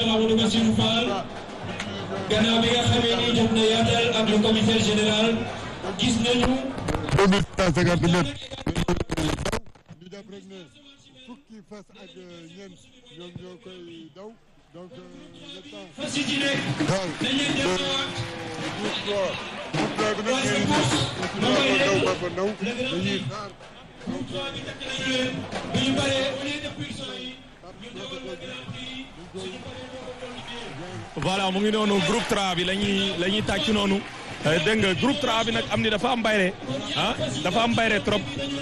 Mamadou Bassirou Fall gannaaw bi nga xamee ni jot na yaatal ak le commissaire général gis nañu 2150 mètres ñu def rek ne fukki fas ak ñeent ñoom ñoo koy daw donc le temps fas yi ci nekk dañ leen delluwaat bi nag ngeen daw ba ndaw dañuy xaar bu ñu paree au lieu de pulsion yi voilà mu ngi noonu groupe 3 bi la ñuy tàcc noonu dégg nga groupe 3 bi nag am ni dafa am bayre dafa am bayre trop.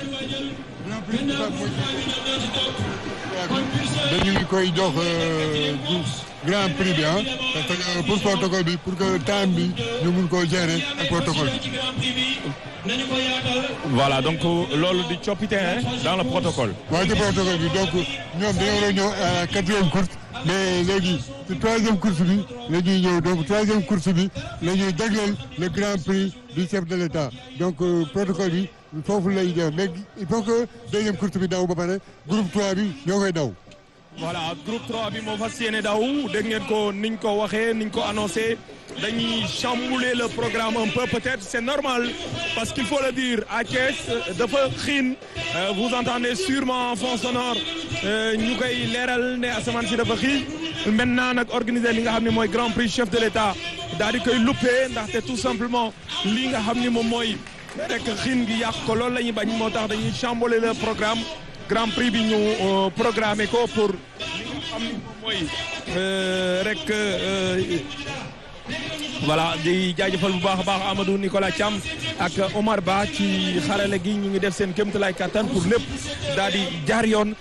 dañu ngi koy jox grand prix bi parce que pour protocole bi pour que temps bi ñu mun koo gérer ak protocole bi. voilà donc loolu di coppite dans le protocole. waaw ci protocole bi donc ñoom dañoo war a ñëw à 4e course mais léegi ci 3e course bi la ñuy ñëw donc 3e course bi la ñuy jagleel le grand prix du chef de l'État donc protocole bi foofu lay def mais il faut que 2e course bi daw ba pare groupe 3 bi ñoo koy daw. voilà groupe 3 bi moo fas yéene daw dégg ngeen ko niñ ko waxee niñ ko annoncé dañuy chambouler le programme un peu peut-être c'est normal parce qu'il faut le dire à Thiès dafa xiin vous entendez sûrement en fond sonore ñu koy leeral ne asamaan si dafa xiin maintenant nag organiser li nga xam ne mooy grand prix chef de l'État daal di koy luppee ndaxte tout simplement li nga xam ni moom mooy rek xiin gi yàq ko loolu la ñuy bañ moo tax dañuy chambouler le programme grand prix bi ñu programmé ko pour li nga xam ni moom mooy rek voilà di jaajëfal bu baax a baax Amadou Nicolas Thiam ak Omar Ba ci xarale gi ñu ngi def seen kéemtalaay kattan pour lépp daal di jaar yoon.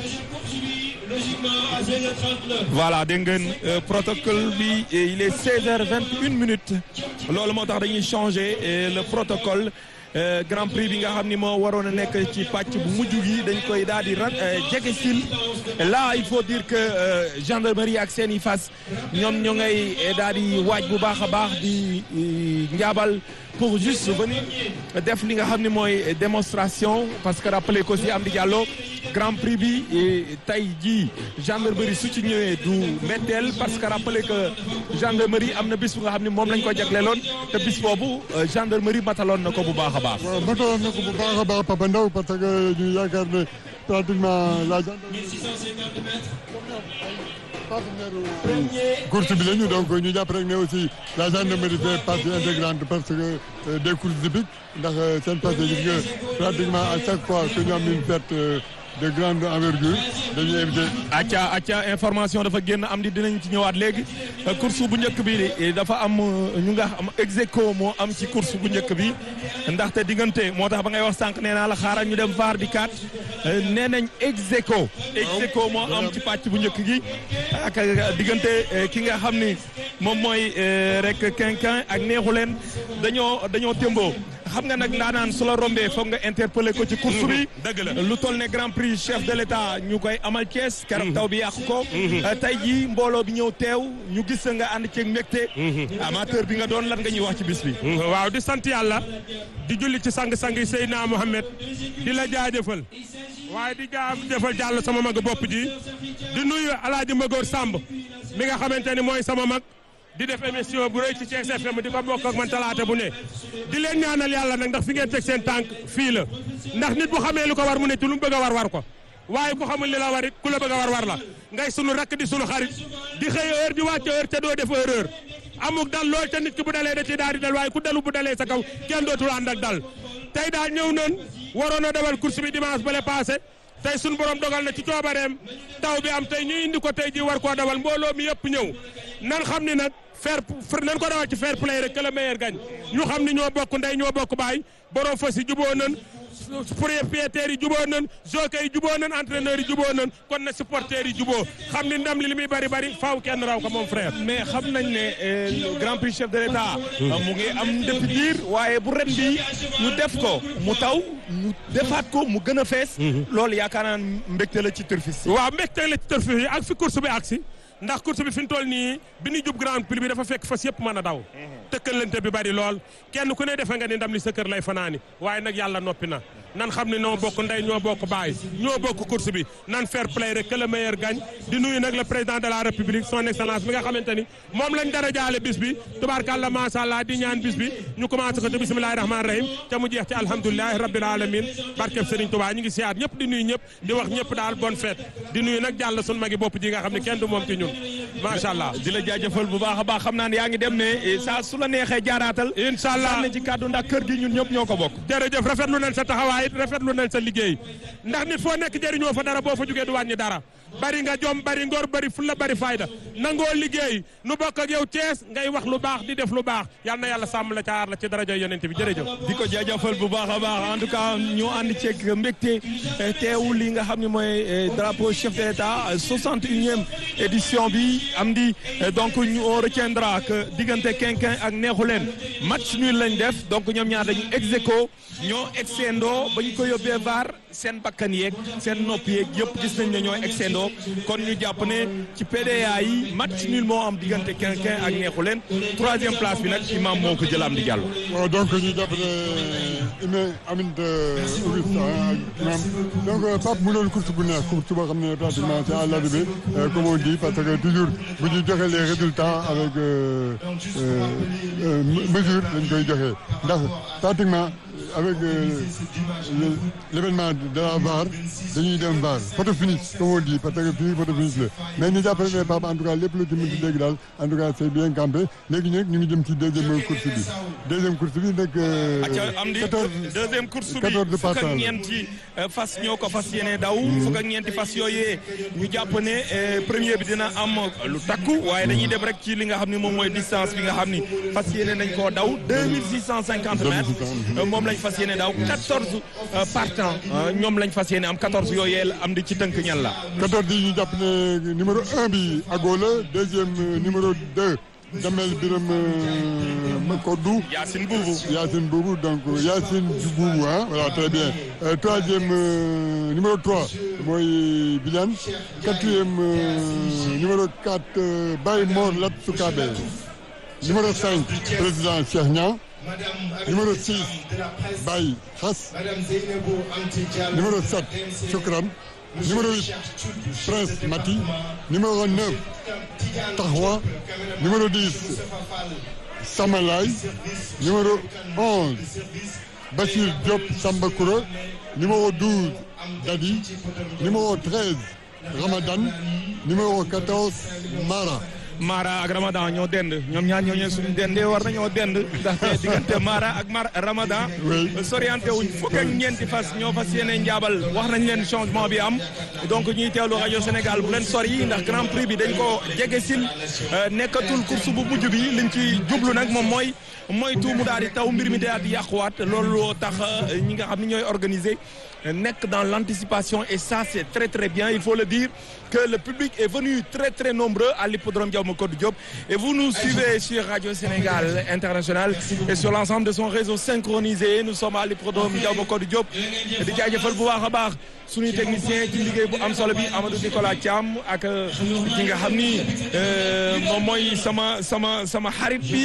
voilà dégg ngeen protocole bi il est 16h21 loolu moo tax dañuy changer le protocole. grand prix bi nga xam ni moo waroon a nekk ci pàcc bu mujj gi dañ koy daal di jege sil là il faut dire que gendarmerie ak seen i fas ñoom ñoo ngay daal di waaj bu baax a baax di njaabal pour juste venir def li nga xam ni mooy démonstration parce que rappelé ko si Amdi Diallo grand prix bi tey jii gendarmerie su ci ñëwee du mbetteel parce que rappelé que gendarmerie am na bis bu nga xam ni moom lañ ko jagleeloon te bis boobu gendarmerie mataloon na ko bu baax a baax. waaw mataloon na ko bu baax a baax Papa Ndaw parce que ñu yaakaar ne pratiquement la gendarmerie partenaire course bi lañu donc ñu jàpp rek ne aussi la gendarmerie fait partie intégrante parce que des courses hippiques ndax seen parce que gis nga pratiquement à chaque fois que ñu am une fête de grande envergure dañuy invité. acca information dafa génn am di dinañ ci ñëwaat léegi course bu njëkk bi dafa am ñu nga am ex aequo moo am ci course bu njëkk bi ndaxte diggante moo tax ba ngay wax sànq nee naa la xaaral ñu dem VAR di kat nee nañ ex aequo moo am ci pàcc bu njëkk gi ak diggante ki nga xam ni moom mooy rek Quinquin ak neexu leen dañoo témboo xam nga nag ndaanaan su la rombee foog nga interpeller ko ci course bi. dëgg la lu toll ne grand prix chef de l'État ñu koy amal Thiès. keroog taw bi yàq ko. tey jii mbooloo bi ñëw teew ñu gis nga ànd ceeg mbégte. amateur bi nga doon lan nga ñuy wax ci bis bi. waaw di sant yàlla di julli ci sang-sang yi Seydina Mohamed di la jaajëfal waaye di jaajëfal jàll sama mag bopp ji di nuyu Alaaji Magor Samb mi nga xamante ni mooy sama mag. di def émission bu rëy ci Thiès FM di ko bokk ak man talaata bu ne di leen ñaanal yàlla nag ndax fi ngeen teg seen tànk fii la ndax nit bu xamee lu ko war mu ne ci lu mu bëgg a war ko waaye ku xamul li la war it ku la bëgg a war la ngay sunu rakk di sunu xarit di xëy heure di wàcc heure te doo def erreur amuk dal lool te nit ki bu dalee da ci daal di dal waaye ku dalu bu dalee sa kaw kenn dootul ànd ak dal tey daal ñëw nañ waroon a dawal course bi dimanche bale passé tey sunu borom dogal na ci coobareem taw bi am tey ñu indi ko tey ji war koo dawal mbooloo mi yëpp ñëw nan xam ni nag nañ ko dawal ci fair play rek que le meilleur gagne ñu xam ni ñoo bokk ndey ñoo bokk baay borom fas yi juboo nañ propriétaires yi juboo nañ jockey yi juboo nañ entraîneurs yi juboo nañ kon na supporters yi juboo xam ni ndam li muy bari faaw kenn raw ko moom frère. mais xam nañ ne grand prix chef de l'État mu ngi am depuis diir waaye bu ren bi ñu def ko mu taw ñu defaat ko mu gën a fees. loolu yaakaar naa mbégte la ci turfis. waaw mbégte la ci turfis yi ak fi course bi agsi ndax course bi fi ñu toll nii bi ñu jub grand prix bi dafa fekk fas yëpp mën a daw. tëkkalante bi bari lool kenn ku ne defe nga ni ndam li sa kër lay fanaani waaye nag yàlla noppi na nan xam ne ñoo bokk ndey ñoo bokk baay ñoo bokk course bi nan fair play rek que le meilleur gagne di nuyu nag le président de la république son excellence mi nga xamante ni moom lañ dara jaale bis bi tubaarkàlla macha allah di ñaan bis bi ñu commencé ko te bismillahi rahmaani rahim te mu jeex ci alhamdulilahi rabbil alamin barkeb Serigne Touba ñu ngi siyaat ñëpp di nuyu ñëpp di wax ñëpp daal bonne fête di nuyu nag jàll sun magi bopp ji nga xam ne kenn du moom ci ñun macha allah di la jaajëfal bu baax a baax xam naa ne yaa ngi dem ne saa su la neexee jaaraatal incha allah ci kàddu ndax kër gi ñun ñëpp ñoo ko bokk jërëjëf rafetlu nañ sa taxawaay rafetlu nañ sa liggéey ndax nit foo nekk jëriñoo fa dara boo fa jógee du wàññi dara bari nga jom bari ngor bari fulla bari fayda nangoo liggéey nu bokk ak yow Thiès ngay wax lu baax di def lu baax yal na yàlla sàmm la caar la ci daraja yonent bi jërëjëf di ko jaajëfal bu baax a baax en tout cas ñu ànd ceeg mbégte teewu li nga xam ne mooy drapeau chef de l'État 61e édition bi am di donc ñu on retiendra que diggante Quinquin ak Neexuleen match nul lañ def donc ñoom ñaar dañu ex aequo ñoo exendo ba ñu ko yóbbee VAR seen bakkan yeeg seen nopp yeeg yëpp gis nañ ne ñoo exendo kon ñu jàpp ne ci PDA yi match nul moo am diggante Quinquin ak Neexuleen 3e place bi nag imam moo ko jël am di jàll. waaw donc ñu jàpp ne Aminata Auguste imam donc Pape mu doon course bu neex course boo xam ne pratiquement c'est à l'arrivée comme on dit parce que toujours bu ñu joxe les résultats avec mesure lañ koy joxe ndax pratiquement avec l'événement de la VAR dañuy dem VAR photo finish comme on dit parce que fii photo finish la mais ñu jàppale ne Pape en tout cas lépp lu ci mën ci léegi daal en tout cas c'est bien campé léegi nag ñu ngi jëm ci deuxième course bi nag. am di deuxième course bi 14 fukk ak ñeenti fas ñoo ko fas yéene daw. fukk ak ñeenti fas yooyee ñu jàpp ne premier bi dina am lu takku waaye dañuy dem rek ci li nga xam ne moom mooy distance bi nga xam ni fas yéene nañ koo daw 2650 mètres moom lañ fas yéene daw 14 partants ñoom lañ fas yéene am 14 yooyee am di ci tënk ñan la. 14 yi ñu jàpp ne numéro 1 bi Ago la deuxième numéro 2 Damel Biram Kodou. Yacine Boubou donc Yacine Boubou voilà très bien troisième numéro 3 mooy Bilane quatrième numéro 4 Baye Mor Lat Soukabe numéro 5 président Cheikh Niang numéro 6 Baye Xas numéro 7 Choukran numéro 8 Prince Mati numéro 9 Taxwa numéro 10 Samalay numéro 11 Bachir Diop Sambakoura numéro 12 Dadi numéro 13 Ramadan numéro 14 Mara ak Ramadan ñoo dend ñoom ñaar ñoo ñëw suñu dendee war nañoo dend ndax diggante Mara ak Ramadan sorienté wuñ fukk ak ñeenti fas ñoo fas yéene njaabal wax nañ leen changement bi am donc ñuy teewlu rajo Sénégal bu leen sori ndax Grand Prix bi dañ ko jege sil nekkatul course bu mujj bi liñ ci jublu nag moom mooy moytu mu daal di taw mbir mi daal di yàquwaat loolu tax ñi nga xam ni ñooy organiser nekk dans l'anticipation et ça c'est très très bien il faut le dire que le public est venu très très nombreux à l'hippodrome Ndiaw Macodou Diop et vous nous suivez sur Radio Sénégal International et sur l'ensemble de son réseau synchronisé nous sommes à l'hippodrome Ndiaw Macodou Diop di jaajëfal bu baax a baax suñuy technicien ci liggéey bu am solo bi Amadou Nicolas Thiam ak ki nga xam ni moom mooy sama xarit bi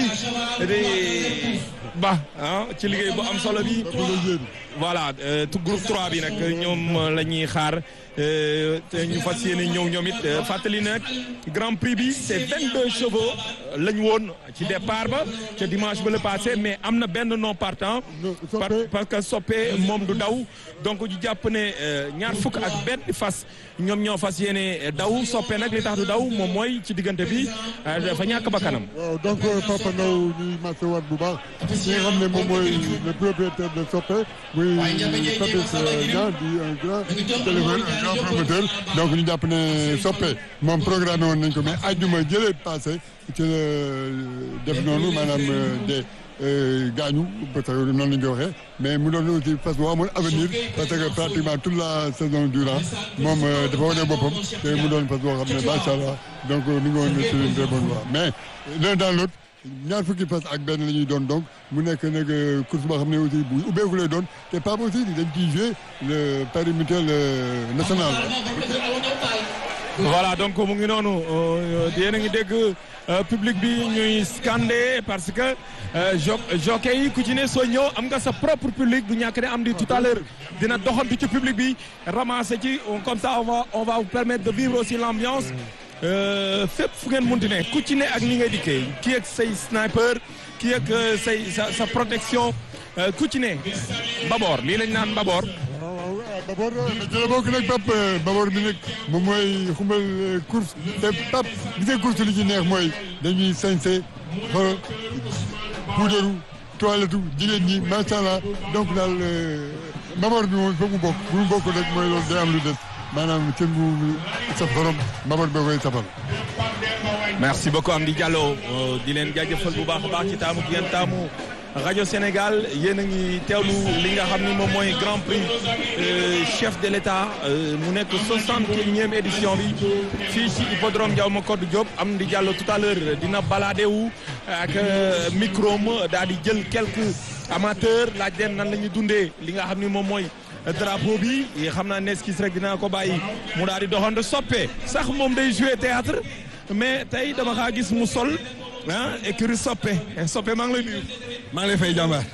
di ba ci liggéey bu am solo bi voilà groupe 3 bi nag ñoom la ñuy xaar te ñu fas yéene ñëw ñoom it fàttali nag Grand Prix bi c'est 22 chevaux lañ woon ci départ ba ca dimanche ba le passé mais am na benn non partant parce que soppe moom du daw donc ñu jàpp ne ñaar fukk ak benn fas ñoom ñoo fas yéene daw soppe nag li tax du daw moom mooy ci diggante bi dafa ñàkk bakkanam. waaw donc Papa Ndaw ñuy masawaat bu baax ki nga xam ne moom mooy le propriétaire de soppe muy Papis Niang di un grand téléphone un grand promoteur donc ñu jàpp ne soppe moom programmé woon nañ ko mais àjjuma jëlee passé ci la def noonu maanaam des gaañu parce que noonu la ñu koy waxee mais mu doon aussi parce que boo amoon avenir parce que pratiquement toute la saison durant moom dafa wane boppam te mu doon parce que boo xam ne macha allah donc ni nga woon sur une très bonne voie mais l'un dans l'autre ñaar fukki fas ak benn la ñuy doon donc mu nekk nag course boo xam ne aussi bu ubbeeku lay doon te Pape aussi dañ ciy jouer le pari mutuel national. voilà donc mu ngi noonu yéen a ngi dégg public bi ñuy scandé parce que jockey yi ku ci ne soo ñëw am nga sa propre public du ñàkk ne am di tout à l'heure dina doxantu ci public bi ramasser ci comme ça on va vous permettre de vivre aussi l'ambiance fépp fu ngeen munti ne ku ci ne ak ni ngay dikkee kii ak say sniper kii ak sa protection ku ci ne mbaboor lii lañ naan mbaboor. Babor jëla bokk nag Pape Babor bi nag moom mooy xumbal course te Pape gis nga course li ci neex mooy dañuy sañse xool puudaru toilette jigéen ñi macha allah donc daal Babor bi moom foog mu bokk bu mu bokk rek mooy loolu day am lu des maanaam cën bu saf borom Babor boo koy safal. merci beaucoup Amdi Diallo di leen jaajëfal bu baax a baax ci taamu gi ngeen taamu rajo Sénégal yéen a ngi teewlu li nga xam ni moom mooy Grand Prix chef de l'État mu nekk 61e édition bi fii ci hippodrome Ndiaw Macodou Diop Amdi Diallo tout à l'heure dina baladé wu ak micro ma daal di jël quelques amateurs laaj leen nan la ñuy dundee li nga xam ni moom mooy drapeau bi xam naa neskis rek dinaa ko bàyyi mu daal di doxandu soppe sax moom day jouer théâtre mais tey dama xaa gis mu sol écurie soppe maa ngi lay nuyu. maa ngi lay fay jàmbaar.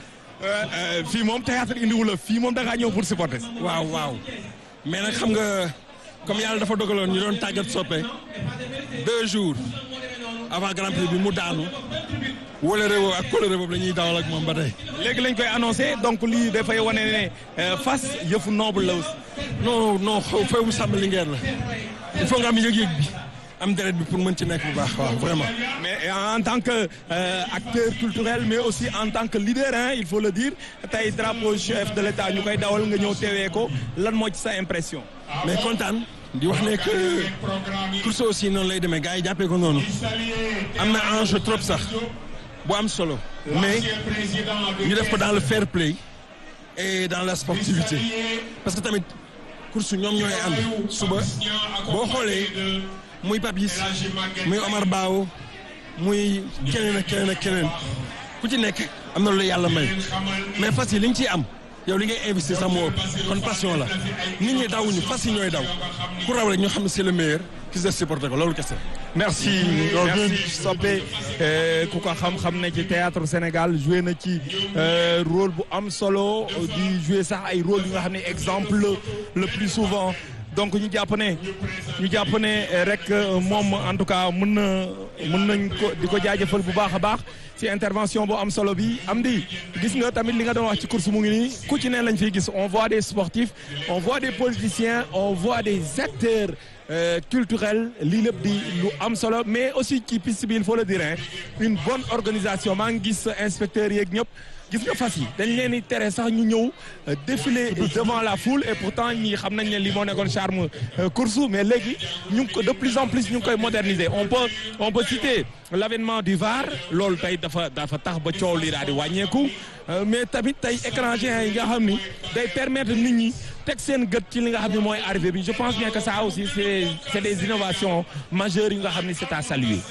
fii moom théâtre indiwu la fii moom da ngaa ñëw pour supporter. waaw mais nag xam nga comme yàlla dafa dogaloon ñu doon tàggat soppe 2 jours avant grand prix bi mu daanu wala réew ak coloré boobu la ñuy dawal ak moom ba tey. léegi lañ koy annoncé donc lii dafay wane ne fas yëfu noble la aussi. non fay mu sàmm lingeer la il faut nga am yëg-yëg bi. am deret bi pour mën ci nekk bu baax waaw vraiment. mais en tant que acteur culturel mais aussi en tant que leader il faut le dire tey drapeau chef de l'État ñu koy dawal nga ñëw teewee ko lan moo ci sa impression. mais kontaan di wax ne que course aussi noonu lay demee gars yi jàppee ko noonu am na enjeu trop sax bu am solo mais ñu def ko dans le fair play et dans la sportivité parce que tamit course ñoom ñooy ànd suba boo xoolee. muy Papis muy Omar Bao muy keneen ak keneen ku ci nekk am na lu yàlla may mais fas yi li nga ciy am yow li ngay investir sax moo ëpp kon passion la nit ñi dawuñu fas yi ñooy daw ku raw rek ñoo xam ne c'est le meilleur ki se supporté ko loolu kese. merci Soppe ku ko xam ne ci théâtre Sénégal joué na ci rôle bu am solo di joué sax ay rôle yu nga xam ne exemple le plus souvent. donc ñu jàpp ne rek moom en tout cas mën nañ ko di ko jaajëfal bu baax a baax ci intervention bu am solo bi am di gis nga tamit li nga doon wax ci course mu ngi nii ku ci ne lañ fiy gis on voit des sportifs on voit des politiciens on voit des acteurs culturels lii lépp di lu am solo mais aussi ci piste bi il faut le dire une bonne organisation maa ngi gis inspecteurs yeeg ñëpp. gis nga fas yi dañ leen di tere sax ñu ñëw défiler devant la foule et pourtant ñi xam nañ ne li moo nekkoon charme course mais léegi ñu ngi ko de plus en plus ñu ngi koy moderniser on peut citer l'avènement du VAR loolu tey dafa tax ba coow li daal di wàññeeku mais tamit tey écran géant yi nga xam ni day permettre nit ñi teg seen gët ci li nga xam ne mooy arrivé bi je pense bien que ça aussi c'est des innovations majeures yi nga xam ne c'est à saluer.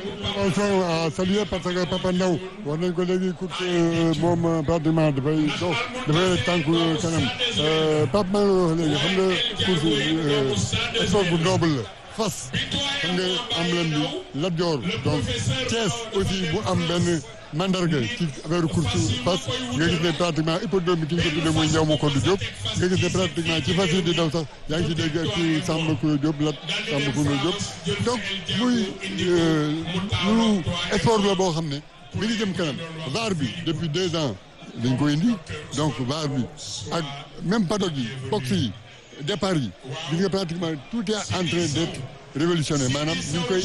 à saluer parce que Papa Ndaw war nañ ko léegi course moom pratiquement dafay tànku kanam Pape maa ngi wax léegi xam nga course sport bu noble la fas xam nga am leen bi Lat Dior donc Thiès aussi bu am benn mandarga ci affaire course fas nga gis ne pratiquement hippodrome bi ki ñu ko tuddee muy Ndiaw Macodou Diop nga gis ne pratiquement ci fas yi di daw sax yaa ngi ci dégg ci Samba Koulou Diop Samba Koulou Diop donc muy lu sport la boo xam ne mi ngi jëm kanam VAR bi depuis 2 ans dañ ko indi donc VAR bi ak même paddock yi box yi départ yi gis nga pratiquement tout est en train d'être révolutionné maanaam ñu ngi koy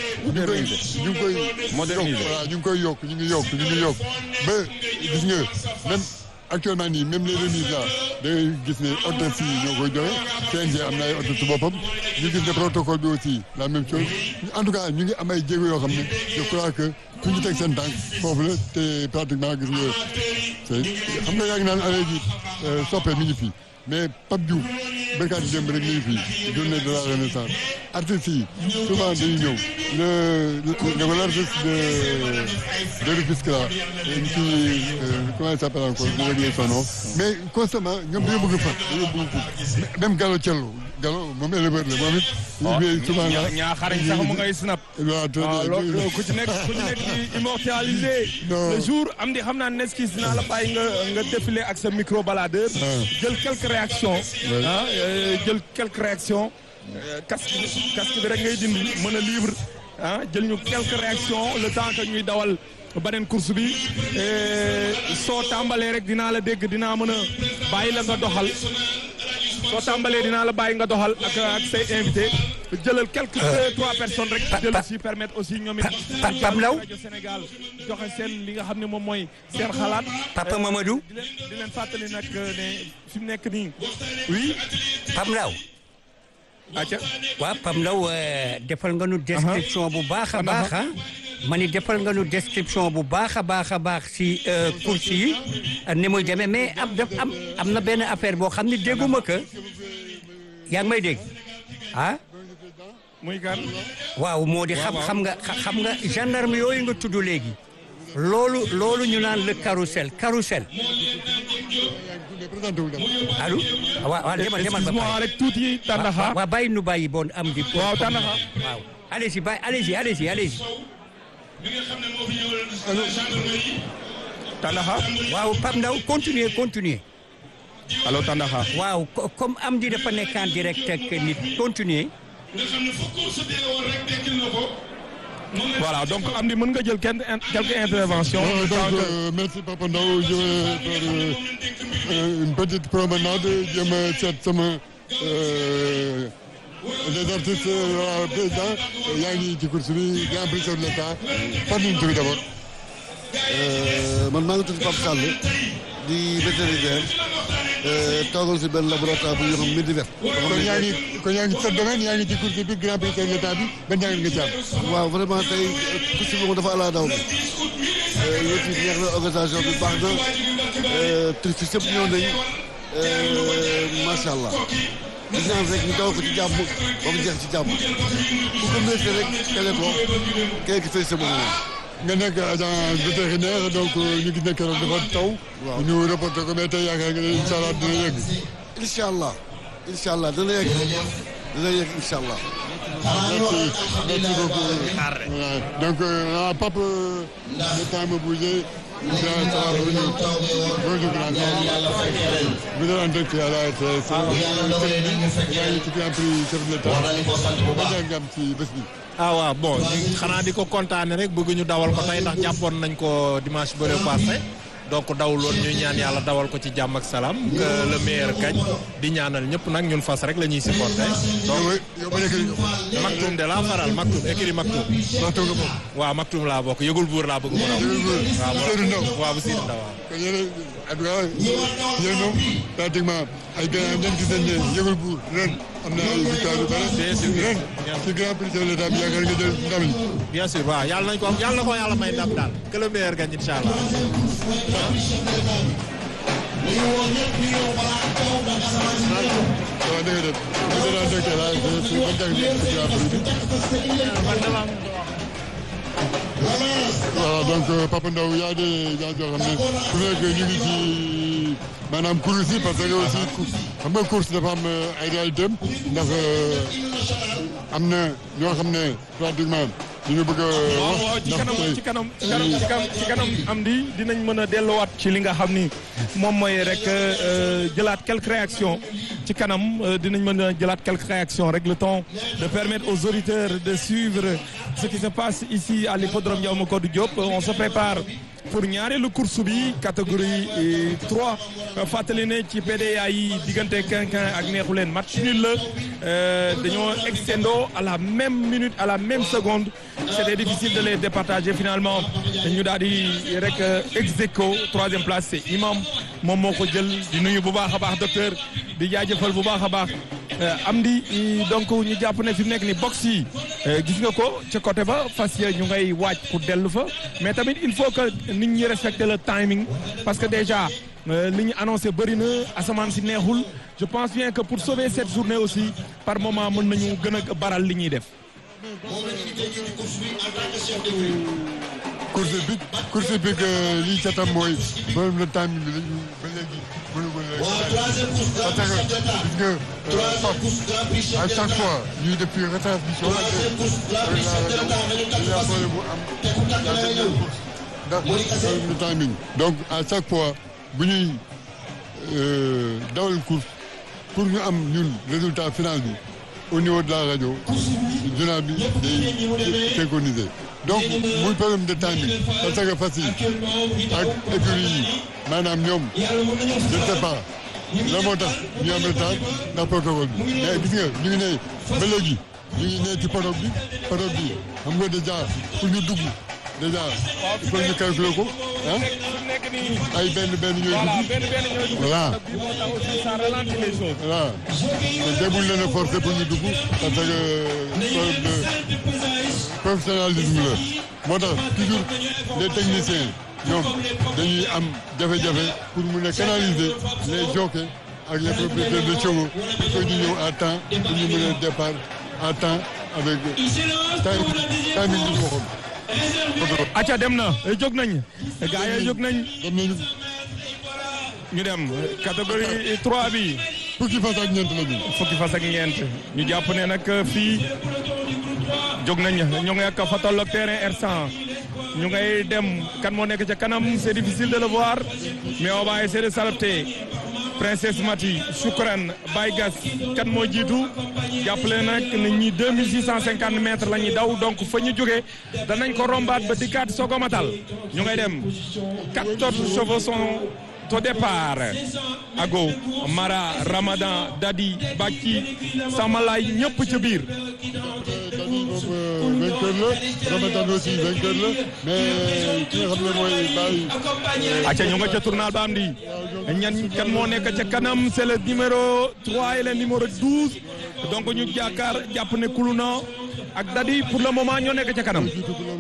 moderniser voilà ñu ngi yokk ba gis nga même actuellement nii même les remises là da ngay gis ne hôtesse yi ñoo koy joxe CNG am na ay hôtesse su boppam ñu gis ne protocole bi aussi la même chose en tout cas ñu ngi am ay jéego yoo xam ne je crois que fu ñu teg seen tànk foofu la te pratiquement gis nga xam nga yaa ngi naan année ji soppe mi ngi fi mais Pape Diouf béykat yi démb rek mi ngi fi journée de la renaissance artistes yi souvent dañuy ñëw le l'artiste de Rufisque là kii comment il s'appelle encore je vais oublier son nom mais constamment ñoom dañoo bëgg fat même Gallo Thiello Gallo moom éleveur la moom it. souvent la ñaa xarañ sax mu ngay snap. waaw loolu ku ci nekk di immortalisé. le jour am di xam naa Neskis dinaa la bàyyi nga défilé ak sa micro baladeur. jël quelques réactions. jël quelques réactions. casque bi rek ngay dindi mën a libre jël ñu quelques réactions le temps que ñuy dawal beneen course bi soo tàmbalee rek dinaa la dégg dinaa mën a bàyyi la nga doxal soo tàmbalee dinaa la bàyyi nga doxal ak say invité jëlal quelques 3 personnes rek jël aussi permettre aussi ñoom it Pape Ndaw rajo Sénégal joxe seen li nga xam ne moom mooy seen xalaat Papa Mamadou di leen fàttali nag ne fi mu nekk nii oui Pape Ndaw acca waaw Pape Ndaw defal nga nu description bu baax a baax ma ni defal nga nu description bu baax a baax si course yi ni muy demee mais am na benn affaire boo xam ne dégguma ko yaa ngi may dégg muy kan waaw moo di xam nga gendarme yooyu nga tudd léegi loolu ñu naan le carrousel allo waaw demal ba pare rek tuuti Tandaxa waaw bàyyi nu bàyyi bon am di waaw Tandaxa waaw allez-y Tandaxa waaw Pape Ndaw continuer allo Tandaxa waaw comme am di dafa nekk en direct ak nit continuer voilà donc am di mën nga jël quelques interventions. donc merci Papa Ndaw je vais faire une petite promenade jéem a seet sama les artistes président yaa ngi ci course bi Grand Prix de l'État fan la ñu tudd d'abord. man maa ngi tudd Pape Sall di vétérinaire toogal si benn laboratoire bu ñu xam Medivert. kon yaa ngi sa domaine yaa ngi ci course bi Grand Prix de l'État bi ban jàngat nga ci am. waaw vraiment tey course bi moom dafa ala daw bi yëpp yi neex na organisation bi baax na turfis yëpp ñëw nañ macha allah gis naa rek ñu daw ko ci jàmm ba mu jeex ci jàmm ku ko métti rek tele ko kay ki fay sa bopp nga nekk agent vétérinaire donc ñu gis ne keroog dafa taw. waaw ñu reporté ko mais tey yaakaar nga ne incha allah dina yegg. incha allah dina yegg incha allah. merci beaucoup. donc Pape le temps me bouger. Bonjour grand vous êtes en direct à la RTS. yaa ngi ci Grand Prix chef de l'État. ba nga am ci bés bi. waaw bon xanaa di ko kontaane rek bëgg ñu dawal ko tey ndax jàppoon nañ ko dimanche bële passé donc dawuloon ñuy ñaan yàlla dawal ko ci jàmm ak salaam que le meilleur gagne di ñaanal ñëpp nag ñun fas rek la ñuy supporter. donc yow ba nekk Maktoum de laa faral Maktoum écurie Maktoum. Maktoum nga bokk. waaw Maktoum laa bokk yëgul buur laa bëgg mu raw. waaw bu Seydou Ndaw waaw. kon yéen en tout cas yéen moom pratiquement ay gànnaar ngeen gis nañ ne yëgul buur ren am na ay victoire yu bëri. bien sûr ren ci Grand Prix de l'État bi yaakaar nga jël ndam li. bien sûr waaw yàlla na ko yàlla may ndam daal que le meilleur gagne incha allah. waaw dëgg la voilà donc Papa Ndaw y a des gens yoo xam ne ku nekk ñu ngi ci maanaam course yi parce que aussi xam nga course dafa am ay réalité ndax am na ñoo xam ne pratiquement ñu bëgg a wax waaw ci kanam am di dinañ mën a delluwaat ci li nga xam ni moom mooy rek jëlaat quelques réactions ci kanam dinañ mën a jëlaat quelques réactions rek le temps de permettre aux auditeurs de suivre ce qui se passe ici à l'hippodrome Ndiaw Macodou Diop. On se prépare pour ñaareelu course bi catégorie 3 fàttali ne ci PDA yi diggante Quinquin ak Neexuleen match nul la dañoo extendo à la même minute à la même seconde c'était difficile de les départager finalement ñu daal di rek ex aequo troisième place c'est Imam moom moo ko jël di nuyu bu baax a baax docteur di jaajëfal bu baax a baax am di donc ñu jàpp ne fi mu nekk ni box yi gis nga ko ca côté ba fas ya ñu ngay waaj pour dellu fa mais tamit il faut que nit ñi respecter le timing parce que déjà li ñu annoncé bëri na asamaan si neexul je pense bien que pour sauver cette journée aussi par moment mën nañu gën a baral li ñuy def. course bi lii ca tam mooy problème de timing bi ba léegi mënugul leen parce que gis nga à chaque fois ñuy def fii retransmission ak la problème bu am ndax le timing donc à chaque fois bu ñuy dawal course pour ñu am ñun résultat final bi au niveau de la radio journal bi day synchronisé donc muy problème de timing parce que fas yi ak écurie yi maanaam ñoom je ne sais pas la moo tax ñu am retard ndax protocole bi mais gis nga ñu ngi ne ba léegi ñu ngi ne ci paddock bi xam nga déjà pour ñu dugg déjà il faut ñu calculer ko ah ay benn ñooy dugg voilà voilà te buñ leen a forcer pour ñu dugg parce que problème de professionnalisme la moo tax toujours les techniciens ñoom dañuy am jafe-jafe pour mun a canaliser les jockeys ak les propriétaires de chevaux pour que ñu ñëw à temps pour ñu mën a départ à temps avec timing bi waxoon. acca dem na jóg nañ gaa yi jóg nañ ñu dem catégorie 3 bi fukki fas ak ñeent la ñu. fukki fas ak ñeent ñu jàpp ne nag fii jóg nañ ñu ngi ak fa tolloog terrain R100 ñu ngay dem kan moo nekk ca kanam c'est difficile de le voir mais on va essayer de s'adapter Princesse Mati Choukran Baygas kan moo jiitu jàppale nag ne ñi 2650 mètres la ñuy daw donc fa ñu jógee danañ ko rombaat ba dikkaat soo ko matal ñu ngay dem 14 chevaux sont au départ Ago Mara Ramadan Dadi Baki Samalay ñëpp ca biir. Dadi moom vainqueur la Ramadan aussi vainqueur la mais ki nga xam ne mooy Baye. acca ñu nga ca tournal ba am di ñan kan moo nekk ca kanam c'est le numéro 3 et le numéro 12 donc ñu jàpp ne Kuluna ak Dadi pour le moment ñoo nekk ca kanam.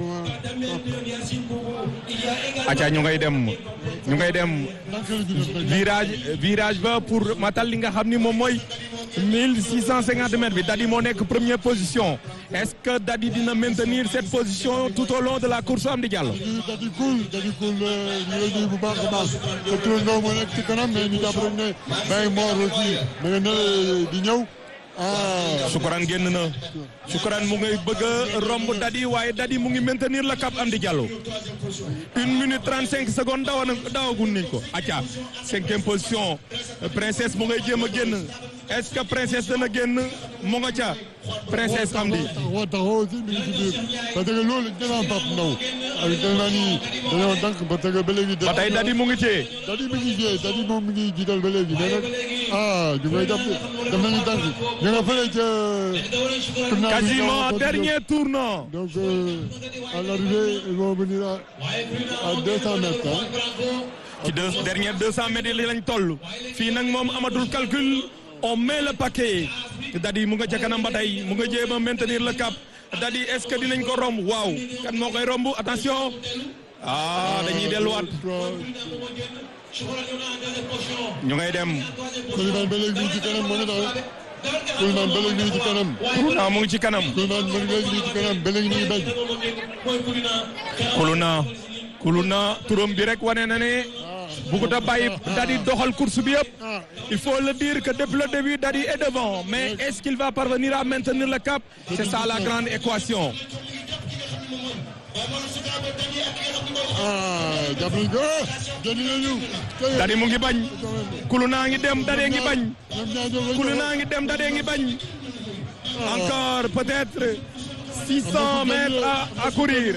acca ñu ngay dem virage ba pour matal li nga xam ni moom mooy 1650 mètres bi Dadi moo nekk première position est-ce que Dadi dina maintenir cette position tout au long de la course am di Diallo. Dadi cool ñu lay nuyu bu baax a baax te turandoo moo nekk ci kanam mais ñu jàpp rek ne Baye Mor aussi da nga ne di ñëw. Choukran génn na Choukran mu ngay bëgg a romb Dadi waaye Dadi mu ngi maintenir le cap am di Diallo 1 minute 35 secondes dawagun nañ ko acca 5e position Princesse mu ngay jéem a génn est-ce que Princesse dana génn mu nga ca Princesse am di taxaw aussi mi ngi ci biir parce que loolu dinaa Pape Ndaw ak dinaa ni dañoo dank parce que ba léegi ba tey Dadi mu ngi téye Dadi moom mi ngi jiital ba léegi mais nag ñu ngay def nañu dank ñu nga fële ca quasiment dernier tournant. Donc à l'arrivée ils vont venir à 200 mètres. ci dernière 200 mètres yi lañ toll fii nag moom amatul calcul on met le paquet Dadi mu nga ca kanam ba tey mu nga jéem a maintenir le cap Dadi est-ce que dinañ ko romb waaw kan moo koy romb attention dañuy delluwaat ñu ngay dem. Koulibaly ba léegi ci kanam moo ngi daw. Koulibaly ba léegi ci kanam. mu ngi ci kanam. Koulibaly ba léegi ci kanam ba léegi ñu bañ. Kuluna turam bi rek wane na ne bëggut a bàyyi Dadi doxal course bi yëpp. Il faut le dire que depuis le début Dadi est devant mais est-ce qu'il va parvenir à maintenir le cap? C'est ça la grande équation. Dadi mu ngi bañ Kuluna ngi dem Dadi ngi bañ Kuluna ngi dem Dadi ngi bañ encore peut-être 600 mètres à courir.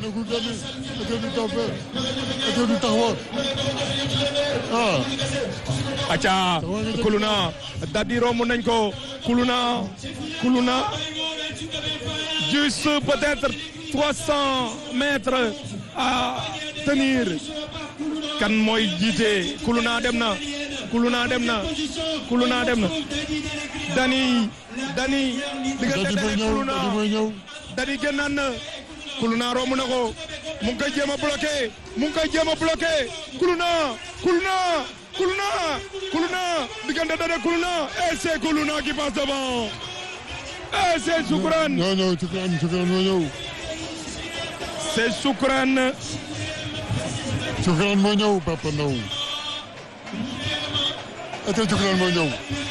acca Kuluna Dadi romb nañ ko Kuluna juste peut-être 300 mètres à tenir kan mooy jiite Kuluna dem na Dani diggante Dadi Kuluna Dadi génnaat na Kuluna romb na ko mu ngi koy jéem a bloqué Kuluna diggante Dadi Kuluna et c'est Kuluna qui passe devant et c'est Choukran. Non, Choukran moo ñëw. C'est Choukran. Choukran moo ñëw Papa Ndaw. été jukulal moo ñëw.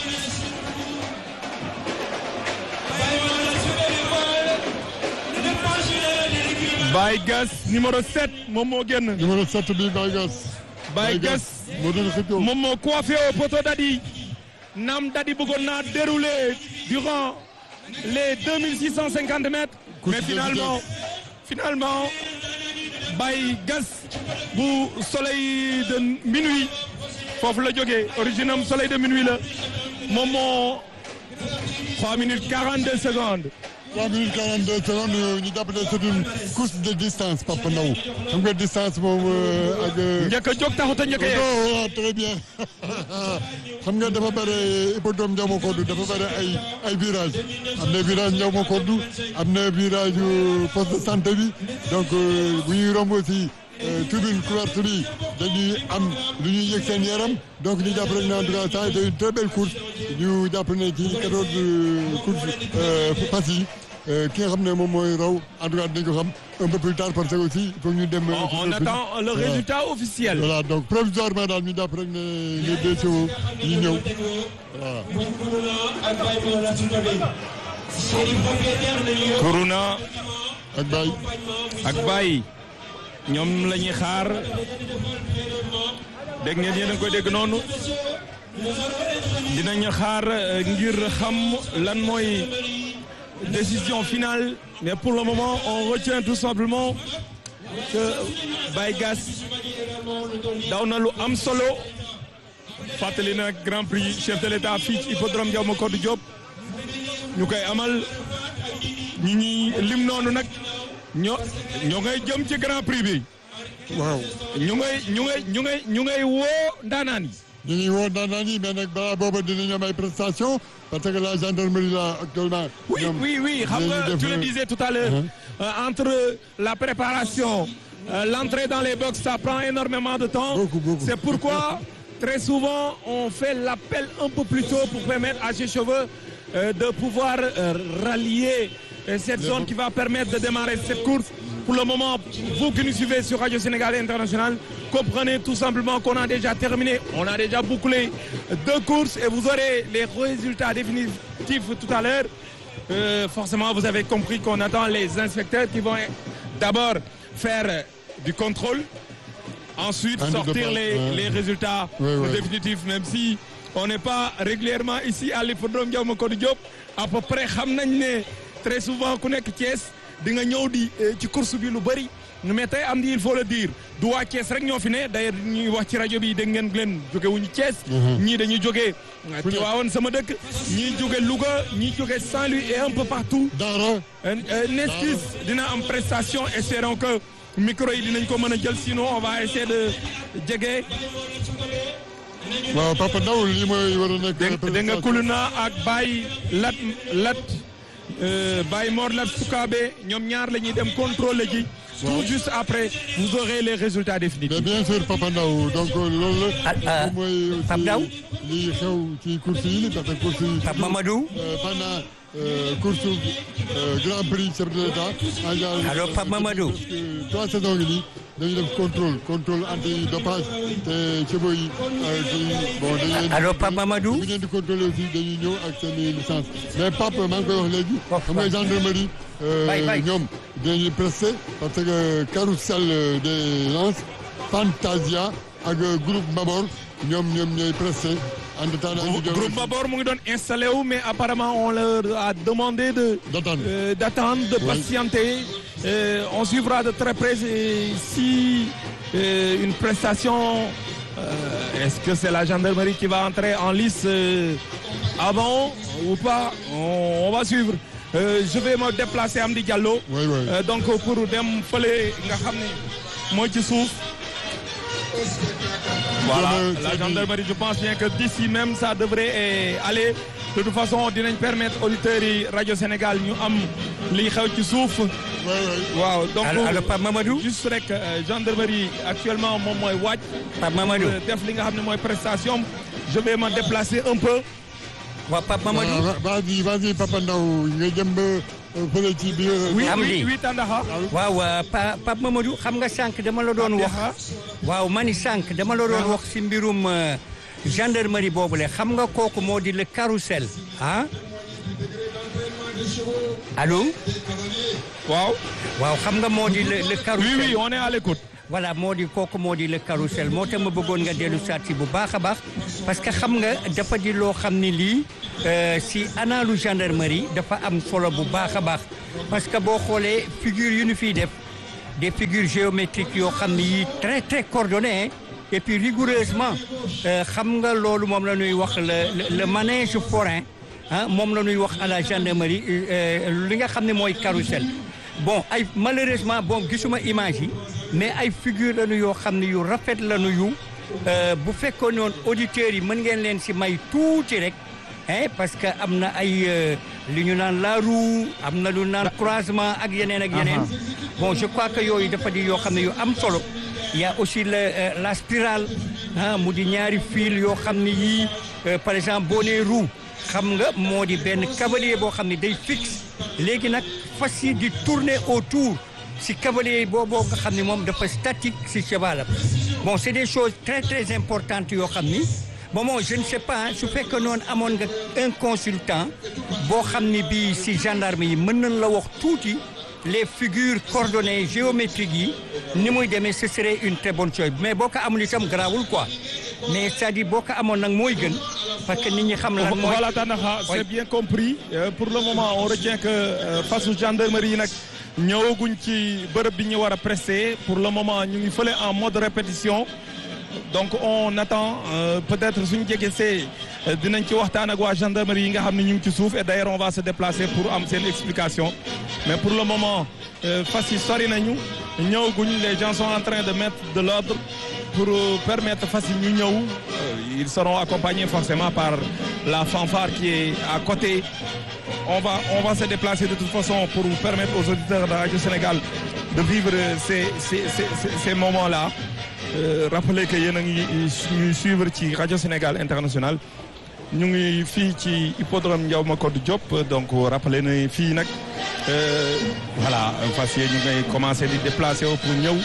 Baye Gass numéro 7 moom moo génn. numéro 7 bi Baye Gass. Baye Gass moo doon xëccoo. moom moo coiffé au poteau Dadi. naam Dadi bëggoon naa dérouler durant les 2650 mètres. mais finalement Baye Gass bu soleil de minuit foofu la jógee origine am soleil de minuit la moom moo 3 minutes 42 secondes. 3 minutes 42 secondes ñu jàpp ne c'est une course de distance Papa Ndaw xam nga distance moom ak. njëkk a jóg taxut a njëkk a yegg. très bien xam nga dafa bëri hippodrome Ndiaw-Macodou dafa bëri ay virage am na virage Ndiaw-Macodou am na virage poste de santé bi donc bu ñuy romb aussi tribune couverte bi dañuy am lu ñuy yëg seen yaram donc ñu jàpp rek ne en tout cas ça a été une très belle course ñu jàpp ne ci 14 courses fas yi ki nga xam ne moom mooy raw en tout cas dinañ ko xam un peu plus tard parce que aussi il faut ñu dem. on attend le résultat officiel. voilà donc provisoirement daal ñu jàpp rek ne les deux chevaux yi ñëw voilà. Kuruna ak Baye. ak Baye ñoom la ñuy xaar dégg ngeen yéen a ngi koy dégg noonu dinañu xaar ngir xam lan mooy. décision finale mais pour le moment on retient tout simplement que Baye Gass daw na lu am solo fàttali na Grand Prix chef de l'État fii ci hippodrome Ndiaw-Macodou Diop ñu koy amal ñi lim noonu nag ñoo ngay jëm ci Grand Prix bi. waaw ñu ngay woo ndaanaan yi. ñu ngi woo ndaanaan yi mais nag balaa booba dinañu am ay prestations parce que la gendarmerie là actuellement. oui xam nga tu le disais tout à l'heure entre la préparation l'entrée dans les box ça prend énormément de temps. Beaucoup. C'est pourquoi très souvent on fait l'appel un peu plus tôt pour permettre à ces chevaux de pouvoir rallier cette zone qui va permettre de démarrer cette course. Pour le moment, vous qui nous suivez sur Radio Sénégal International, comprenez tout simplement qu'on a déjà terminé, on a déjà bouclé 2 courses et vous aurez les résultats définitifs tout à l'heure. Forcément, vous avez compris qu'on attend les inspecteurs qui vont d'abord faire du contrôle, ensuite sortir les résultats définitifs, même si on n'est pas régulièrement ici à l'hippodrome Ndiaw-Macodou Diop. À peu près, xam nañ ne très souvent ku nekk Thiès di nga ñëw di ci course bi lu bëri mais tey am di il faut le dire du waa Thiès rek ñoo fi ne d'ailleurs ñuy wax ci rajo bi dégg ngeen leen jóge wuñu Thiès. ñii dañuy jógee Tivaouane sama dëkk ñii jóge Louga ñii jóge Saint-Louis et un peu partout. Dara. Neskis dina am prestation espérons que micro yi dinañ ko mën a jël sinon on va essayer de jege. waaw Papa Ndaw lii mooy war a nekk. dégg nga Kuluna ak Baye Lat Baye Mor Lat Soukabe ñoom ñaar la ñuy dem contrôler ji. tout juste après vous aurez les résultats définitifs. mais bien sûr Papa Ndaw donc loolu la. mooy Pape Ndaw li xew ci course yi parce que course yi. Pape Mamadou. pendant course Grand Prix chef de l'État. allo Pape Mamadou. 3 saisons ngi nii dañuy def contrôle anti-dopage te chevaux yi bon dañu leen. allo Pape Mamadou. bu ngeen di contrôler aussi dañuy ñëw ak seen licence mais Pape maa ngi koy wax léegi. xam nga gendarmerie. ñoom dañuy presté parce que carrousel des Lances Fantasia ak groupe Mabor ñoom ñooy presté. groupe Mabor mu ngi doon installé wu mais apparemment on leur a demandé d'attendre de patienter. On suivra de très près si une prestation. Est-ce que c'est la gendarmerie qui va entrer en lice avant ou pas? On va suivre. Je vais me déplacer Amdi Diallo. Donc pour dem fële nga xam ne mooy ci suuf. Voilà, la gendarmerie, je pense bien que d'ici même ça devrait aller. De toute façon dinañ permettre auditeurs yi Radio Sénégal ñu am li xew ci suuf. waaw donc allo Pape Mamadou. juste rek gendarmerie actuellement moom mooy waaj. Pape Mamadou def li nga xam ne mooy prestation. Je vais me déplacer un peu. waaw Pape Mamadou. vas-y Papa Ndaw nga jëm ba fële ci biir. oui Tandaxa. waaw Pape Mamadou xam nga sànq dama la doon wax. waaw mani sànq dama la doon wax si mbirum gendarmerie boobule xam nga kooku moo di le carrousel ah allo. waaw xam nga moo di le carrousel. oui on est à l'écoute. voilà moo di kooku moo di le carrousel moo tax ma bëggoon nga dellu saat si bu baax a baax parce que xam nga dafa di loo xam ni lii si analu gendarmerie dafa am solo bu baax a baax parce que boo xoolee figure yu ñu fiy def des figures géométriques yoo xam ni yii très très coordonnées et puis rigoureusement xam nga loolu moom la ñuy wax le manège forain ah moom la ñuy wax à la gendarmerie li nga xam ne mooy carrousel bon ay malheureusement bon gisuma image yi mais ay figure lañu yoo xam ne yu rafet lañu yu bu fekkoon noonu auditeurs yi mën ngeen leen si may tuuti rek parce que am na ay li ñu naan la roue am na lu naan croisement ak yeneen ak yeneen bon je crois que yooyu dafa di yoo xam ne yu am solo il y a aussi la spirale mu di ñaari fil yoo xam ne yii par exemple boo nee roue xam nga moo di benn cavalier boo xam ne day fixe léegi nag fas yi di tourner autour si cavalier booboo nga xam ne moom dafa statique si cheval bon c'est des choses très très importantes yoo xam ni bon je ne sais pas su fekkee noonu amoon nga un consultant boo xam ni bii si gendarme yi mën nañ la wax tuuti les figures coordonnées géométriques yi ni muy demee ce serait une très bonne chose mais boo ko amul itam garaawul quoi mais c'est-à-dire boo ko amoon nag mooy gën parce que nit ñi xam lan mooy. voilà Tandakha c'est bien compris pour le moment on retient que fasu gendarmerie yi nag ñëwaguñ ci bërëb bi ñu war a prester pour le moment ñu ngi fële en mode répétition donc on attend peut-être suñu jegesee dinañ ci waxtaan ak waa gendarmerie yi nga xam ne ñu ngi ci suuf et d'ailleurs on va se déplacer pour am seen explication mais pour le moment fas yi sori nañu ñëwaguñ les gens sont en train de mettre de l'ordre pour permettre fas yi ñu ñëw ils seront accompagnés forcément par la fanfare qui est à côté. On va se déplacer de toute façon pour permettre aux auditeurs de Radio Sénégal de vivre ces moments-là. Rappelez que yéen a ngi ñuy suivre ci Radio Sénégal International ñu ngi fii ci hippodrome Ndiaw Macodou Diop donc rappelez na fii nag voilà fas yéen ñu ngay commencer di déplacer wu pour ñëw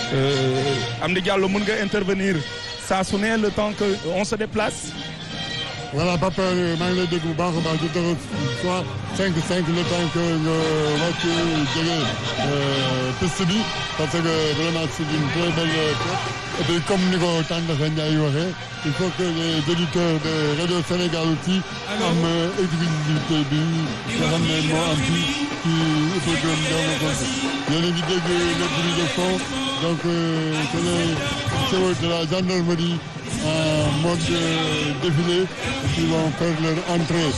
Amdi Diallo mën nga intervenir saa su ne le temps que on se déplace. voilà papa maa ngi lay dégg bu baax a baax di dara soit 5 le temps que nga wàcc jóge piste bi parce que vraiment c'est une très belle fête et puis comme ni ko Tandakha Ndiaye waxee il faut que les auditeurs de Radio Sénégal aussi am exclusivité bi nga xam ne moo am fii ci hippodrome Ndiaw Macodou yéen a ngi dégg le bruit de fond donc c'est les chevaux de la gendarmerie en mode défilé qui vont faire leur entrée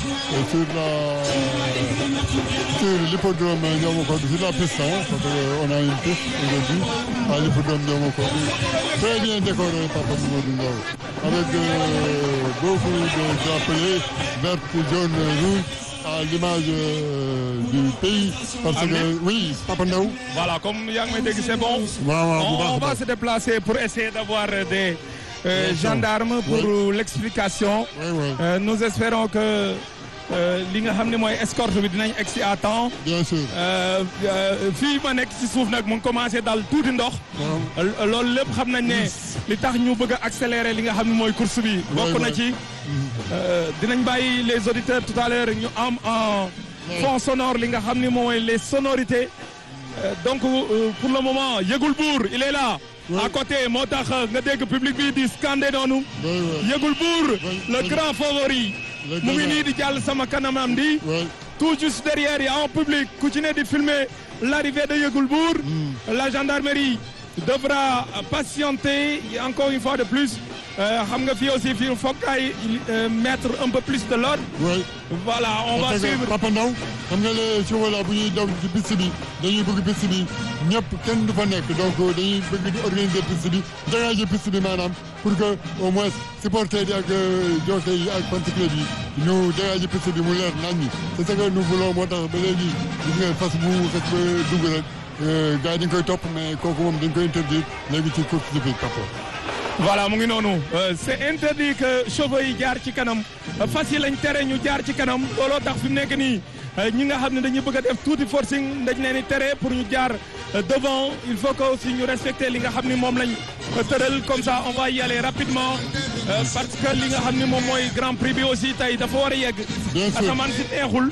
sur l'hippodrome Ndiaw Macodou sur la piste parce qu'on a une piste aujourd'hui à l'hippodrome Ndiaw Macodou très bien décoré Papa Mamadou Ndaw avec beaucoup de drapeaux verts, jaunes, rouges à l'image du pays parce que oui Papa Ndaw voilà comme yaa ngi may dégg c'est bon. On va se déplacer pour essayer d'avoir des gendarmes pour l'explication. Nous espérons que li nga xam ne mooy escorte bi dinañ egsi à temps. bien sûr. fii ma nekk ci suuf nag mu ngi commencé dal tuuti ndox. loolu lépp xam nañ ne li tax ñu bëgg a accélérer li nga xam ne mooy course bi. bokk na ci dinañ bàyyi les auditeurs tout à l'heure ñu am en fond sonore li nga xam ne mooy les sonorités. donc pour le moment Yëgul Buur il est là. à côté moo tax nga dégg public bi di scandé noonu. Yëgul Buur le grand favori. mu ngi nii di jàll sama kanamam di. tout juste derrière il y a un public ku ci ne di filmer l'arrivée de Yëgul Buur. la gendarmerie devra patienter encore une fois de plus. xam nga fii aussi fii foog ay mettre un peu plus de l'ordre. voilà on va suivre. Papa Ndaw xam nga les chevaux là bu ñuy daw ci piste bi dañuy bëgg piste bi ñëpp kenn du fa nekk donc dañuy bëgg di organiser piste bi dégager piste bi maanaam pour que au moins supporters yi ak jockey yi ak fan club yi ñu dégager piste bi mu leer nañ ñi c'est ce que nous voulons moo tax ba léegi gis nga fas bu xas ba dugg rek gars yi dañ koy topp mais kooku moom dañ koy interdire léegi ci course bi Papa. voilà mu ngi noonu c'est interdit que chevaux yi jaar ci kanam fas yi lañ tere ñu jaar ci kanam looloo tax fi mu nekk nii ñi nga xam ne dañuy bëgg a def tuuti forcing dañ leen di tere pour ñu jaar devant il faut que aussi ñu respecter li nga xam ni moom lañ tëral comme ça on va y aller rapidement parce que li nga xam ne moom mooy Grand Prix bi aussi tey dafa war a yegg. Bien sûr. asamaan si neexul.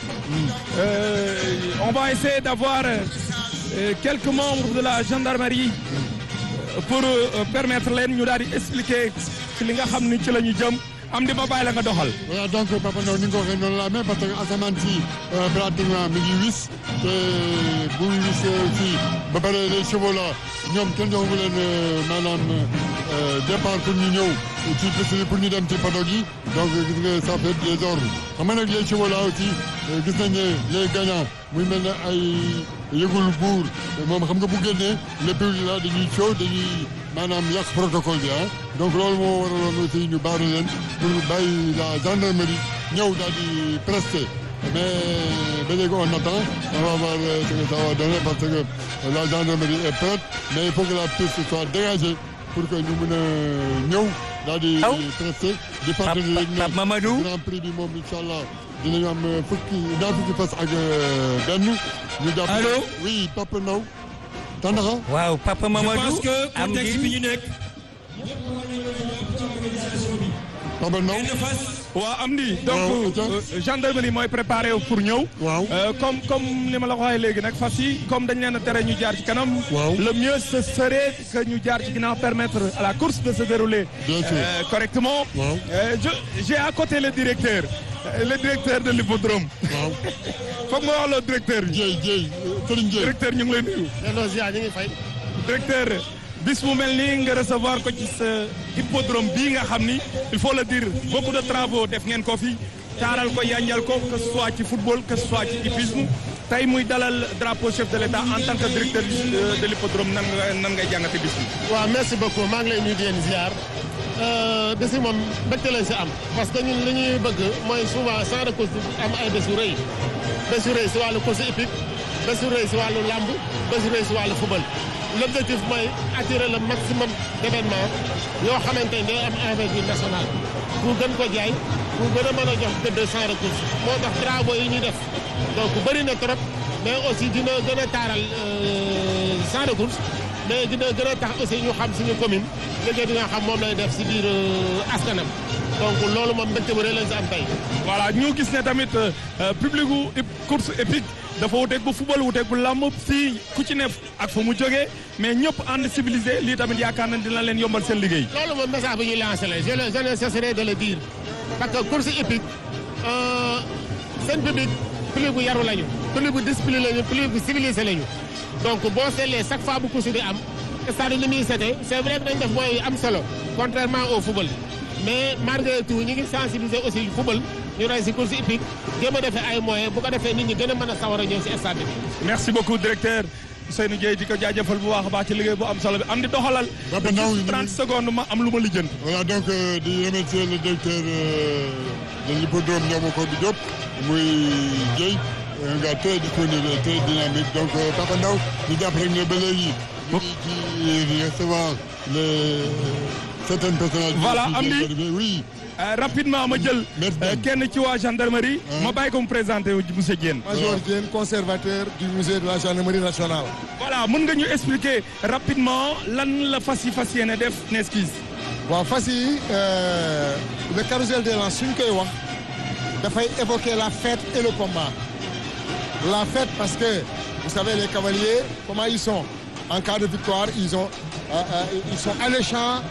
On va essayer d'avoir quelques membres de la gendarmerie pour permettre leen ñu daal di expliquer ci li nga xam ni ci la ñu jëm am di ma bàyyi la nga doxal. voilà donc Papa Ndaw ni nga ko waxee noonu la amee parce que asamaan si pratiquement mi ngi wis te bu wis aussi ba pare les chevaux là ñoom kenn joxu leen maanaam départ pour ñu ñëw ci piste bi pour ñu dem ci paddock yi donc gis nga ça fait des ordres xam nga nag les chevaux là aussi gis nañ ne les gagnants muy mel ne ay yëgul buur moom xam nga bu génnee le public là dañuy coow dañuy maanaam yàq protocole bi ah donc loolu moo waraloon aussi ñu baaru leen pour bàyyi la gendarmerie ñëw daal di prester mais ba léegi on attend on va voir ce que ça va donner parce que la gendarmerie est prête mais il faut que la piste soit dégagée pour que ñu mën a ñëw daal di prester di fàttali rek ne Mamadou Grand Prix bi moom incha allah dinañu am fukki fas ak benn ñu jàpp allo oui Papa Ndaw Tandakha waaw Papa Mamadou je pense que am contexte bi ñu nekk. Papa Ndaw waa am di waaw, donc gendarmerie mooy préparé pour ñëw. waaw comme ni ma la ko waxee léegi nag fas yi comme dañ leen a tere ñu jaar ci kanam. Waaw. le mieux ce serait que ñu jaar ci ginnaaw permettre à la course de se dérouler. Bien sûr. Correctement. Waaw. J'ai à côté le directeur de l'hippodrome. waaw foog ma wax la directeur bi. Dieye Serigne Dieye directeur ñu ngi lay nuyu. ñu ngi fay. directeur bis mu mel nii nga recevoir ko ci sa hippodrome bii nga xam ni il faut le dire beaucoup de travaux def ngeen ko fi taaral ko yanjal ko que ce soit ci football que ce soit ci hippisme tey muy dalal drapeau chef de l'État en tant que directeur de l'hippodrome nan ngay jàngate bis bi. waaw merci beaucoup maa ngi lay nuyu di leen ziar bés yi moom mbégte lañ si am parce que ñun li ñuy bëgg mooy souvent champ de course am ay bés yu rëy si wàllu course hippique bés yu rëy si wàllu lamb bés yu rëy si wàllu football. L'objectif mooy attirer le maximum d'événements yoo xamante ne day am envergure nationale pour gën ko jaay pour gën a mën a jox gëdd champ de course moo tax travaux yi ñuy def donc bëri na trop mais aussi dina gën a taaral champ de course mais dina gën a tax aussi ñu xam suñu commune liggéey bi nga xam moom lay def si biir askanam donc loolu moom mbégte bu rëy lañ si am tey. voilà ñu gis ne tamit public gu course épique dafa wuteeg bu football wuteeg bu lamb fii ku ci ne ak fa mu jógee mais ñëpp ànd civilisé lii tamit yaakaar nañ dina leen yombal seen liggéey. loolu moom message bi ñuy lancé la je ne cesserai de le dire parce que course hippique seen public bu yaru lañu public bu discipliné lañu public bu civilisé lañu donc boo seetlee chaque fois bu course bi am stade ni muy setee c'est vrai que dañ def mooy am solo contrairement au football mais malgré tout ñu ngi sensibiliser aussi football ñu rey si course hippique jéem a defee ay moyens bu ko defee nit ñi gën a mën a sawar a ñëw si stade bi. merci beaucoup directeur Ousseynou Dieye di ko jaajëfal bu baax a baax ci liggéey bu am solo bi am di doxalal. Papa Ndaw 30 secondes ma am lu ma lijjanti. voilà donc di remercier le directeur de l'hippodrome Ndiago Kobi Diop muy Dieye un gars très disponible et très dynamique donc Papa Ndaw ñu jàpp rek ne ba léegi. ñu ngi ci recevoir certaines personnalités. voilà am di oui. rapidement ma jël kenn ci waa gendarmerie. ma bàyyi ko mu présenté wu monsieur Diène. Major Diène conservateur du musée de la gendarmerie nationale. voilà mën nga ñu expliquer rapidement lan la fas yéene def n'esquisse. waaw fas yi le carrousel des lances suñ koy wax dafay évoquer la fête et le combat. La fête parce que vous savez les cavaliers comment ils sont en cas de victoire ils sont alléchants.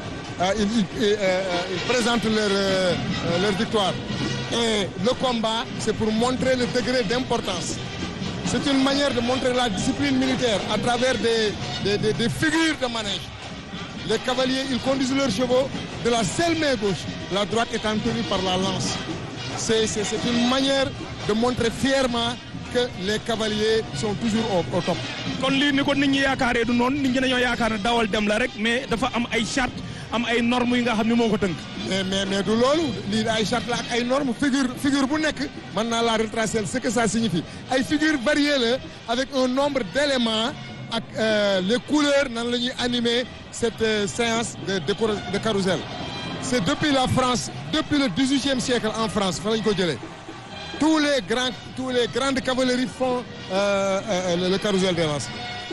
Ils présentent leur victoire. Et le combat, c'est pour montrer le degré d'importance. C'est une manière de montrer la discipline militaire à travers des figures de manège. Les cavaliers, ils conduisent leurs chevaux de la seule main gauche, la droite étant tenue par la lance. C'est une manière de montrer fièrement que les cavaliers sont toujours au top. kon lii ni ko nit ñi yaakaaree du noonu nit ñi dañoo yaakaar ne dawal dem la rek mais dafa am ay charte am ay normes yi nga xam ne moo ko tënk. mais du loolu lii ay charte la ak ay normes figure bu nekk mën naa la retracer ce que ça signifie ay figures variées la avec un nombre d'éléments ak les couleurs nan la ñuy animer cette séance de carrousel. C'est depuis la France depuis le 18e siècle en France fa lañ ko jëlee. Tous les grandes cavaleries font le carrousel des lances.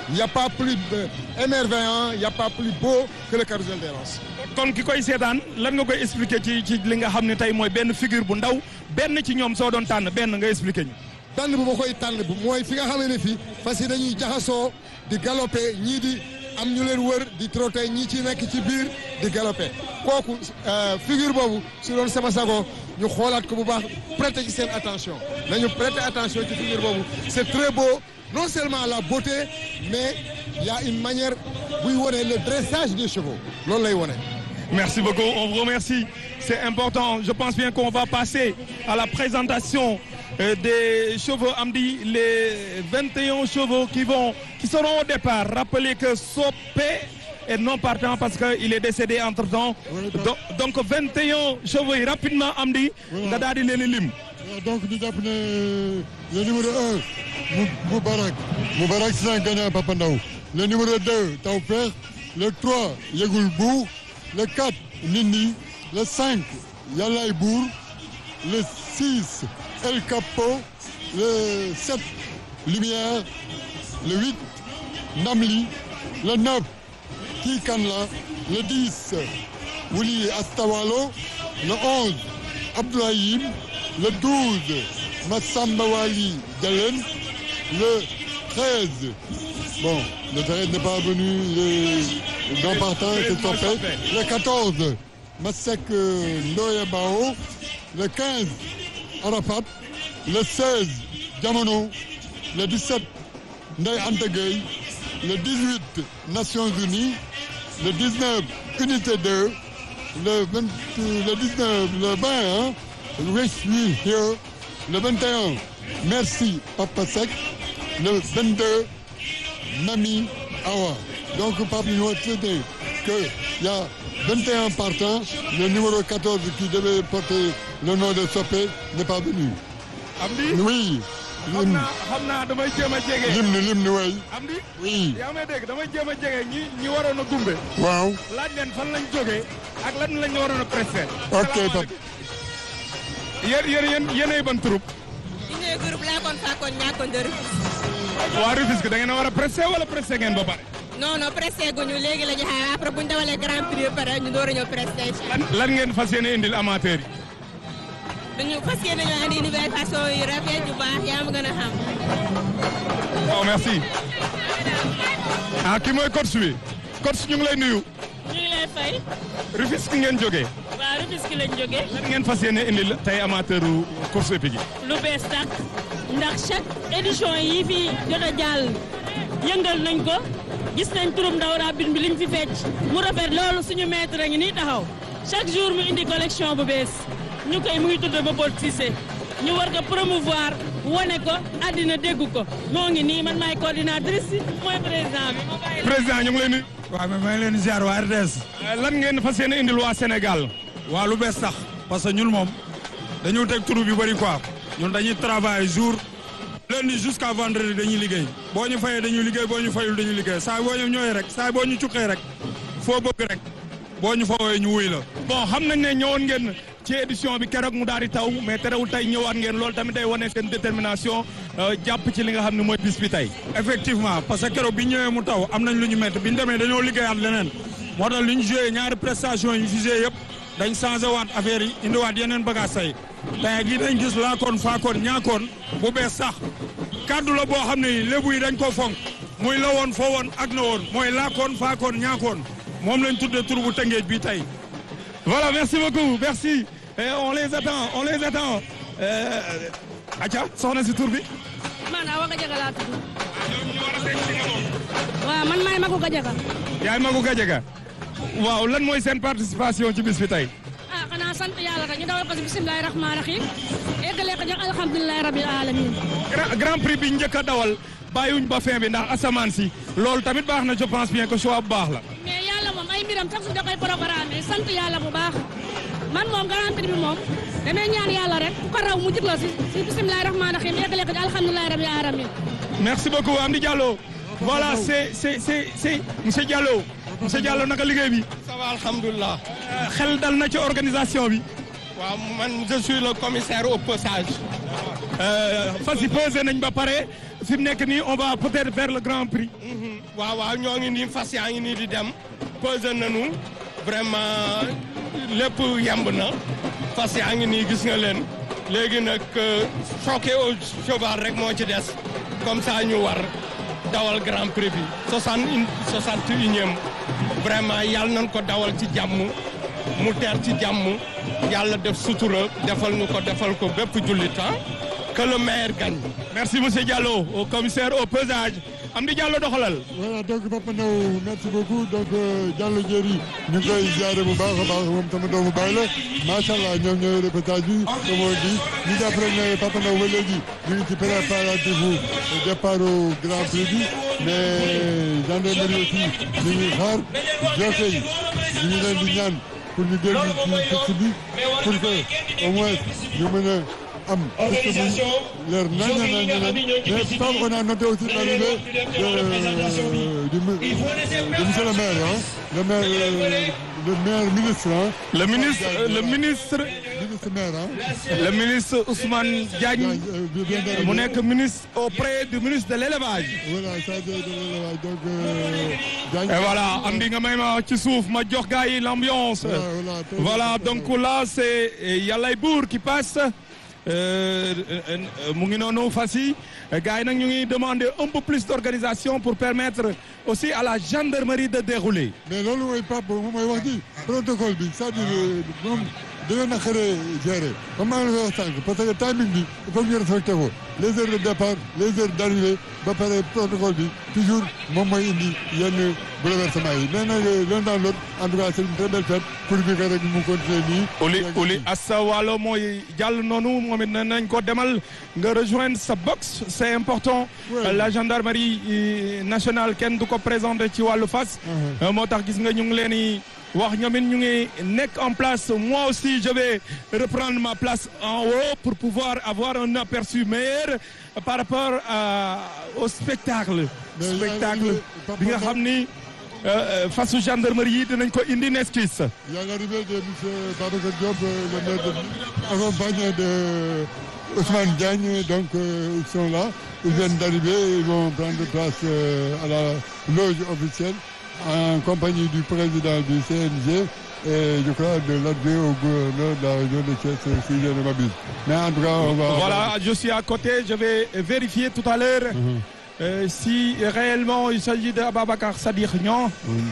il n'y a pas plus émerveillant, il n'y a pas plus beau que le carrousel des lances. kon ki koy seetaan lan nga koy expliquer ci li nga xam ne tey mooy benn figure bu ndaw benn ci ñoom soo doon tànn benn nga expliquer ñu. tànn bu ma koy tànn bu mooy fi nga xamee ne fii fas yi dañuy jaxasoo di galopé ñii di am ñu leen wër di trotté ñii ci nekk ci biir di galopé kooku figure boobu su doon sama sago ñu xoolaat ko bu baax prêter ci seen attention nañu prêter attention ci figure boobu c'est très beau non seulement la beauté mais il y a une manière buy wone le dressage des chevaux loolu lay wone. Merci beaucoup, on vous remercie. C'est important. Je pense bien qu'on va passer à la présentation des chevaux Amdi, les 21 chevaux qui seront au départ. Rappelez que Sopé est non partant parce qu'il est décédé entre-temps. Donc 21 chevaux rapidement Amdi, nga daal di leen lim. Donc nous avons le numéro 1, Moubarak c'est un gagnant Papa Ndaw. Le numéro 2, Tawfekh. Le 3, Yegoul Bour. Le 4, Nini. Le 5, Yalay Bour. Le 6, El Capo. Le 7, Lumière. Le 8, Namli. Le 9, Kikanla. Le 10, Wouli Astawalo. Le 11, Abdoulaye. Le 12, Massamba Wali Dalen. Le 13, bon, le 13 n'est pas venu, les grands partants c'est Sopé. Le 14, Masek Ndoye Bao. Le 15, Arafat. Le 16, Diamono. Le 17, Ndeye Anta Gueye. Le 18, Nations Unies. Le 19, Unité 2. Le 19, le 20, hein, Wish Me Here. Le 21, Merci Papa Sek. Le 22, Nami Awa. Donc, Pape, nous avons dit qu'il y a 21 partants. Le numéro 14 qui devait porter le nom de Sopé n'est pas venu. Amdi? Oui. xam naa damay jéem a jege. lim ni way. Amdi? Oui. yaa may dégg damay jéem a jege ñi waroon a gumbe. waaw. laaj leen fan lañ jógee ak lan lañ waroon a pressé. ok Pape. yéenay ban troupe. ñooy groupe laa kon faakoon ñaakoon de Rufisque. waa Rufisque da ngeen a war a pressé wala pressé ngeen ba pare. non pressé guñu léegi la ñu xaar après bu ñu dawalee grand prix ba pare ñu door a ñëw pressé. lan ngeen fas yéene indil amateur yi. dañu fas yéene ñoo andi nouvelle façon yu rafet yu baax yaa ma gën a xam. oh merci. kii mooy coach bi. coach ñu ngi lay nuyu. ñu ngi lay fay. Rufisque ngeen jógee. waaw Rufisque lañ jógee. lan ngeen fas yéene indil tey amateur course épique yi. lu bees tax ndax chaque édition yi fi jot a jàll yëngal nañ ko gis nañ turum ndaw rabine bi liñ fi fecc mu rafet loolu suñu maître a ngi nii taxaw chaque jour mu indi collection bu bees ñu koy mu ngi tudd ba Bot Cissé ñu war ko promouvoir wane ko àddina dégg ko moo ngi nii man maay coordinatrice mooy président bi. président ñu ngi lay nuyu. waaw mais maa ngi leen di ziar waa RTS. lan ngeen fas yéene indil waa Sénégal. waa lu bees sax parce que ñun moom dañu teg turu bi bëri quoi ñun dañuy travailler jour lundi jusqu'à vendredi dañuy liggéey boo ñu fayee dañuy liggéey boo ñu fayul dañuy liggéey saa boo ñu ñëwee rek saa boo ñu cuqee rek foo bëgg rek boo ñu fawee ñu wuy la. bon xam nañ ne ñëwoon ngeen ci édition bi keroog mu daal di taw mais terewul tey ñëwaat ngeen loolu tamit day wane seen détermination jàpp ci li nga xam ne mooy bis bi tey. effectivement parce que keroog bi ñëwee mu taw am nañ lu ñu métti bi ñu demee dañoo liggéeyaat leneen moo tax li ñu joué ñaari prestation yi ñu fi joué yëpp dañ changé waat affaire yi indiwaat yeneen bagage say tey gi dañ gis laakoon faakoon ñaakoon bu bees sax kaddu la boo xam ne lébu yi dañ ko fonk muy la woon foo woon ak na woon mooy laakoon faakoon ñaakoon moom lañ tuddee tur bu Tëngéej bi tey. Voilà, merci beaucoup, merci. Et on les attend. Acha, soxna si tur bi. man Awa Gadiaga laa tudd. waaw man maay Magu Gadiaga. yaay Magu Gadiaga. waaw lan mooy seen participation ci bis bi tey. xanaa sant yàlla rek ñu dawal ko si bisimilahi rahmaani rahiim eggalee ko jox alhamdulilahi rabil alamin. grand prix bi njëkk a dawal bàyyiwuñ ba fin bi ndax asamaan si loolu tamit baax na je pense bien que choix bu baax la. mais yàlla moom ay mbiram sax su da koy programme sant yàlla bu baax man moom grand prix bi moom damay ñaan yàlla rek ku ko raw mu jëgloo si bisimilahi rahmaani rahiim eggalee ko jox alhamdulilahi rabil alamin. merci beaucoup Amdi Diallo. voilà c'est monsieur Diallo. monsieur Diallo naka liggéey bi. ça va alhamdulilah. xel dal na ci organisation bi. waaw man je suis le commissaire au pesage. fas yi pesé nañ ba pare fi mu nekk nii on va peut-être vers le Grand Prix. waaw waaw ñoo ngi nii fas yaa ngi nii di dem posé nañu vraiment lépp yemb na fas yaa ngi nii gis nga leen léegi nag choqué au cheval rek moo ci des comme ça ñu war dawal Grand Prix bi 61e vraiment yàlla nañ ko dawal ci jàmm mu teer ci jàmm yàlla def sutura defal ñu ko defal ko bépp jullit que le meilleur gagne. Merci monsieur Diallo au commissaire au pesage Amdi Diallo doxalal. voilà donc Papa Ndaw merci beaucoup donc Diallo Diéry ñu ngi koy ziare bu baax a baax moom sama doomu baay la macha allah ñoom ñooy reportage bi comme on dit ñu jàpp rek ne Papa Ndaw ba léegi ñu ngi ci préparatif bu départ au Grand Prix bi mais gendarmerie aussi ñu ngi xaar jokkoo yi ñu ngi leen di ñaan pour ñu génn ci piste bi pour que au moins ñu mën a am piste bu leer nañ mais Pape on a noté aussi l'arrivée du monsieur le maire le maire ministre le ministre maire le ministre Ousmane Diagne mu nekk ministre auprès du ministre de l'élevage. Voilà ça de l'élevage donc Diagne. Et voilà Amdi nga may ma ci suuf ma jox gars yi l'ambiance. Voilà donc là c'est Yàllay Buur qui passe. mu ngi noonu fas yi gars yi nag ñu ngi demander un peu plus d'organisation pour permettre aussi à la gendarmerie de dérouler. mais loolu mooy Pape moom mooy wax ji protocole bi c'est-à-dire moom dañoo naqaree gérer comme maa ngi la wax sànq parce que timing bi il faut ñu respecté ko les heures de départ les heures d'arrivée ba pare protocole bi toujours moom mooy indi yenn bouleversement yi mais nag l'un dans l'autre en tout cas c'est une très belle fête pour bi nga rek mu continuer nii. Oli Assa Walo mooy jàll noonu moom it nañ ko demal nga rejoindre sa box c'est important. La gendarmerie nationale kenn du ko présenter ci wàllu fas. moo tax gis nga ñu ngi leen di wax ñoom it ñu ngi nekk en place moi aussi je vais reprendre ma place en haut pour pouvoir avoir un aperçu meilleur par rapport au spectacle. spectacle bi nga xam ni fasu gendarmerie yi dinañ ko indi neskis. Il y a l'arrivée de monsieur Babacar Diop le maire accompagné de Ousmane Diagne donc ils sont là ils viennent d'arriver ils vont prendre place à la loge officielle en compagnie du président du CNG et je crois de l'adjoint au gouverneur de la région de Thiès si je ne m'abuse. Mais en tout cas on va. Voilà je suis à côté je vais vérifier tout à l'heure si réellement il s'agit de Ababacar Sadikh Niang.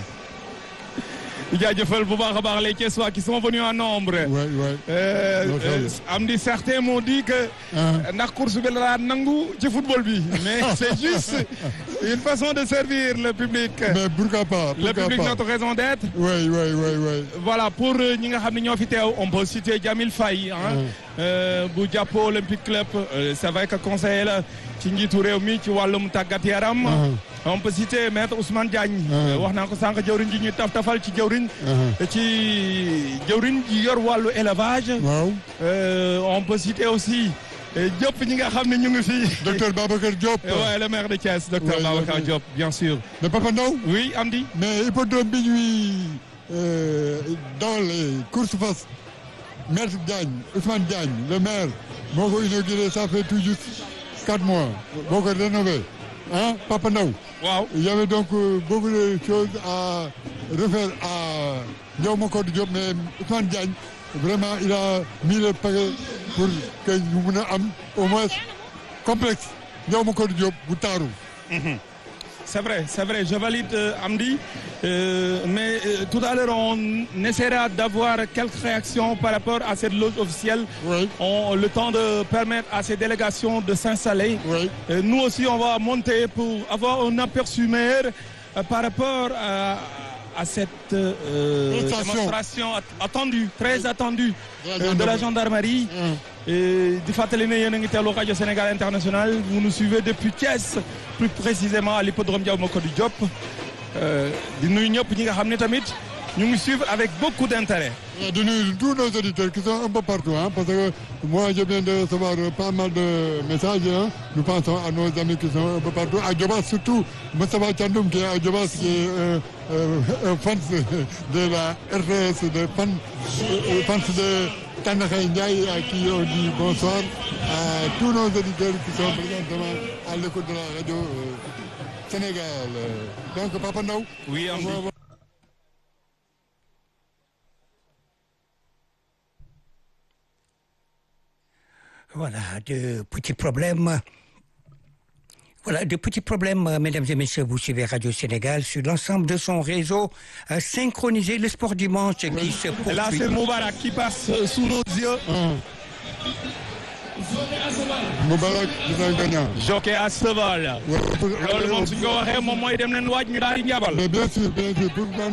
jaajëfal bu baax a baax les Thiessois qui sont venus en nombre. am di certains m'ont dit que ndax course bi la nangu ci football bi mais c'est juste une façon de servir le public. mais pourquoi pas le public notre raison d'être. oui. Voilà pour ñi nga xam ne ñoo fi teew on peut citer Jamil Faye bu Jàppo Olympique Club c'est vrai que conseiller la ci njiitu réew mi ci wàllum tàggat yaram. on peut citer maître Ousmane Diagne. wax naa ko sànq jawriñ ji ñu tafal ci jawriñ. ci jawriñ ji yor wàllu élevage. waaw. on peut citer aussi Diop ñi nga xam ne ñu ngi fi. docteur Babacar Diop. ouais le maire de Thiès docteur Babacar Diop bien sûr. mais Papa Ndaw. oui Amdi. mais hippodrome bi ñuy dans les courses fas maître Diagne Ousmane Diagne le maire moo ko inauguré ça fait tout juste 4 mois boo ko rénové Papa Ndaw. waaw il y avait donc beaucoup de choses à refaire à Ndiaw Macodou Diop mais Ousmane Diagne vraiment il a mis le paquet pour que ñu mën a am au moins complexe Ndiaw Macodou Diop bu taaru. C'est vrai, je valide Amdi, mais tout à l'heure on essaiera d'avoir quelques réactions par rapport à cette loge officielle. Oui. Le temps de permettre à ces délégations de s'installer. Oui. Nous aussi on va monter pour avoir un aperçu meilleur par rapport à cette démonstration attendue, très attendue de la gendarmerie. Di fàttali ne yéen a ngi teewlu rajo Sénégal International vous nous suivez depuis Thiès plus précisément à l'hippodrome Ndiaw Macodou Diop di nuyu ñëpp ñi nga xam ne tamit ñu ngi suivre avec beaucoup d'intérêt de nuyu tous nos auditeurs qui sont un peu partout, hein, parce que moi je viens de recevoir pas mal de messages. Hein. Nous pensons à nos amis qui sont un peu partout, à Djobas surtout, Moustapha Thiandoum qui est à Djobas, qui est un fan de la RTS, fan de Tanakhay Ndiaye, à qui on dit bonsoir, à tous nos auditeurs qui sont présentement à l'écoute de la radio Sénégal. Donc Papa Ndaw. Oui, Voilà, de petits problèmes. Voilà, de petits problèmes, mesdames et messieurs, vous suivez Radio Sénégal sur l'ensemble de son réseau synchronisé. Le sport dimanche qui se poursuit. Là, c'est Moubarak qui passe sous nos yeux. Moubarak dina gagnant. Jockey à cheval. loolu moom suñ ko waxee moom mooy dem leen waaj ñu daal di njabal. Mais bien sûr pour